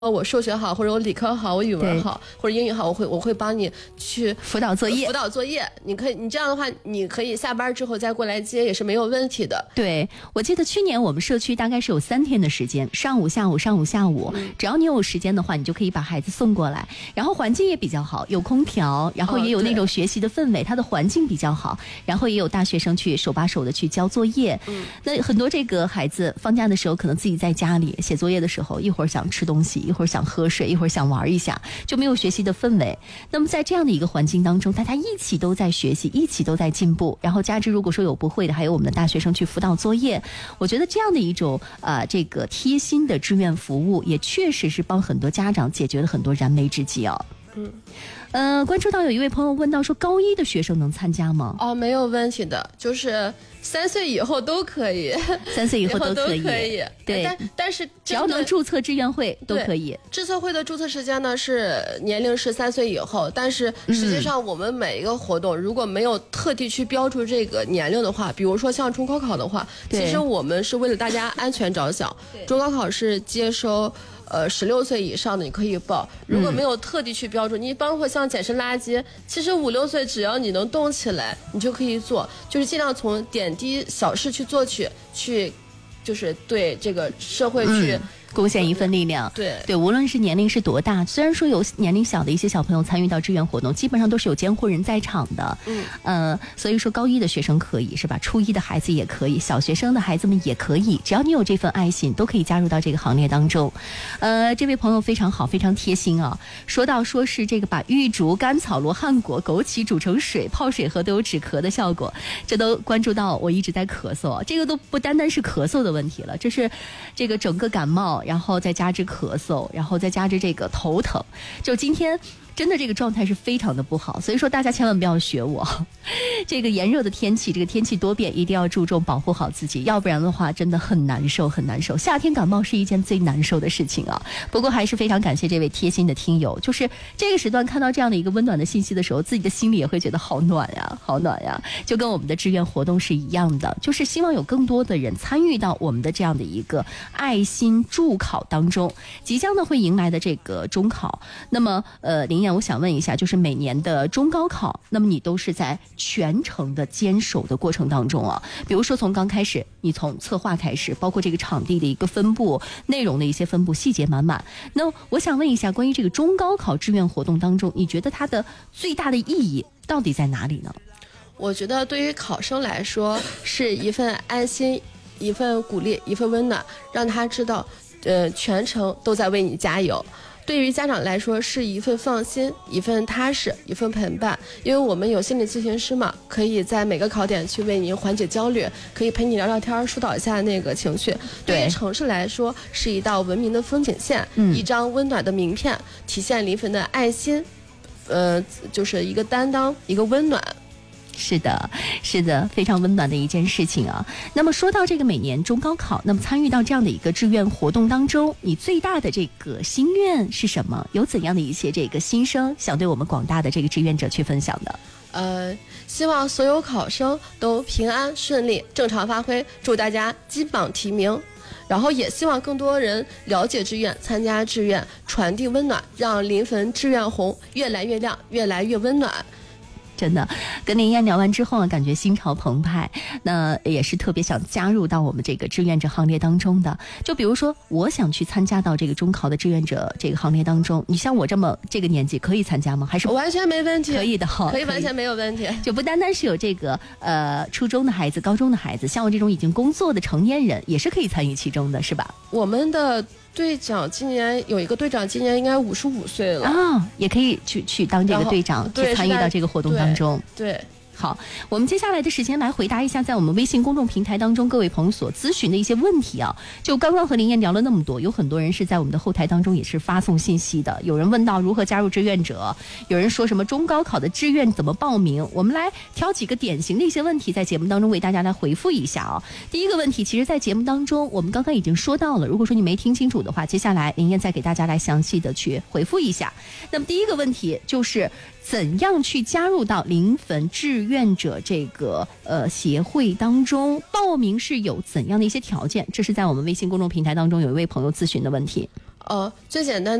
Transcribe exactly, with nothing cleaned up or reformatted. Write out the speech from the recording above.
我数学好，或者我理科好，我语文好，或者英语好，我会我会帮你去辅导作业。 辅导作业，你可以，你这样的话，你可以下班之后再过来接，也是没有问题的。 对，我记得去年我们社区大概是有三天的时间，上午、下午、上午、下午，嗯、只要你有时间的话，你就可以把孩子送过来。然后环境也比较好，有空调，然后也有那种学习的氛围，哦、它的环境比较好，然后也有大学生去手把手的去交作业。嗯，那很多这个孩子放假的时候，可能自己在家里写作业的时候，一会儿想吃东西，一会儿想喝水，一会儿想玩一下，就没有学习的氛围。那么在这样的一个环境当中，大家一起都在学习，一起都在进步，然后加之如果说有不会的，还有我们的大学生去辅导作业，我觉得这样的一种呃这个贴心的志愿服务，也确实是帮很多家长解决了很多燃眉之急哦。嗯，呃，关注到有一位朋友问到说，高一的学生能参加吗？ 哦，没有问题的，就是三岁以后都可以， 三岁以后都可以， 可以对， 但但是只要能注册志愿会都可以。 注册会的注册时间呢是年龄是三岁以后，但是实际上我们每一个活动、嗯、如果没有特地去标注这个年龄的话，比如说像中高考的话，其实我们是为了大家安全着想，中高考是接收。呃，十六岁以上的你可以报，如果没有特地去标注，嗯、你包括像捡拾垃圾，其实五六岁只要你能动起来，你就可以做，就是尽量从点滴小事去做去，去，就是对这个社会去。嗯贡献一份力量， 对对，无论是年龄是多大，虽然说有年龄小的一些小朋友参与到志愿活动，基本上都是有监护人在场的，嗯，呃，所以说高一的学生可以是吧？初一的孩子也可以，小学生的孩子们也可以，只要你有这份爱心，都可以加入到这个行列当中。呃，这位朋友非常好，非常贴心啊，说到说是这个把玉竹、甘草、罗汉果、枸杞煮成水，泡水喝都有止咳的效果，这都关注到我一直在咳嗽，这个都不单单是咳嗽的问题了，这是这个整个感冒。然后再加之咳嗽，然后再加之这个头疼，就今天真的这个状态是非常的不好，所以说大家千万不要学我。这个炎热的天气，这个天气多变，一定要注重保护好自己，要不然的话真的很难受很难受。夏天感冒是一件最难受的事情啊。不过还是非常感谢这位贴心的听友，就是这个时段看到这样的一个温暖的信息的时候，自己的心里也会觉得好暖呀好暖呀，就跟我们的志愿活动是一样的，就是希望有更多的人参与到我们的这样的一个爱心助考当中。即将呢会迎来的这个中考，那么呃林燕，我想问一下，就是每年的中高考，那么你都是在全程的坚守的过程当中啊，比如说从刚开始，你从策划开始，包括这个场地的一个分布，内容的一些分布，细节满满。那我想问一下，关于这个中高考志愿活动当中，你觉得它的最大的意义到底在哪里呢？ 我觉得对于考生来说，是一份安心，一份鼓励，一份温暖，让他知道呃，全程都在为你加油。对于家长来说是一份放心，一份踏实，一份陪伴，因为我们有心理咨询师嘛，可以在每个考点去为您缓解焦虑，可以陪你聊聊天，疏导一下那个情绪。对于城市来说是一道文明的风景线，嗯、一张温暖的名片，体现临汾的爱心，呃，就是一个担当，一个温暖。 是的，是的，非常温暖的一件事情啊。那么说到这个每年中高考，那么参与到这样的一个志愿活动当中，你最大的这个心愿是什么？有怎样的一些这个心声想对我们广大的这个志愿者去分享的？ 呃，希望所有考生都平安顺利，正常发挥，祝大家金榜题名。然后也希望更多人了解志愿，参加志愿，传递温暖，让临汾志愿红越来越亮，越来越温暖。 真的跟林燕聊完之后呢，感觉心潮澎湃，那也是特别想加入到我们这个志愿者行列当中的。就比如说我想去参加到这个中考的志愿者这个行列当中，你像我这么这个年纪可以参加吗？还是完全没问题？ 可以的哈， 可以完全没有问题。 就不单单是有这个呃初中的孩子、高中的孩子，像我这种已经工作的成年人也是可以参与其中的，是吧？ 我们的队长今年有一个队长，今年应该五十五岁了啊、 哦，也可以去去当这个队长，去参与到这个活动当中。 对。对好，我们接下来的时间来回答一下在我们微信公众平台当中各位朋友所咨询的一些问题啊。就刚刚和林燕聊了那么多，有很多人是在我们的后台当中也是发送信息的，有人问到如何加入志愿者，有人说什么中高考的志愿怎么报名，我们来挑几个典型的一些问题在节目当中为大家来回复一下啊。第一个问题其实在节目当中我们刚刚已经说到了，如果说你没听清楚的话，接下来林燕再给大家来详细的去回复一下。那么第一个问题就是怎样去加入到临汾志愿者这个呃协会当中，报名是有怎样的一些条件？这是在我们微信公众平台当中有一位朋友咨询的问题。 呃，最简单